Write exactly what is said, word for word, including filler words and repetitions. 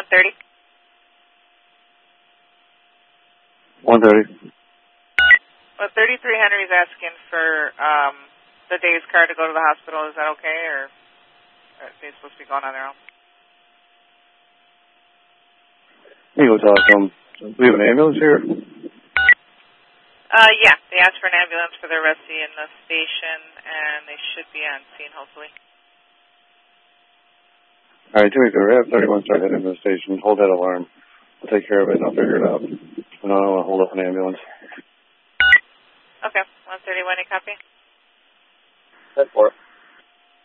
thirty. one thirty. Well, thirty-three Henry's asking for um, the day's car to go to the hospital. Is that okay, or are they supposed to be going on their own? You go talk to them. Do we have an ambulance here? Uh, yeah, they asked for an ambulance for the arrestee in the station, and they should be on scene, hopefully. All right, do me a favor. Have thirty-one start heading to the station. Hold that alarm. I'll take care of it, and I'll figure it out. And I don't want to hold up an ambulance. Okay, one thirty-one, you copy? That's for it.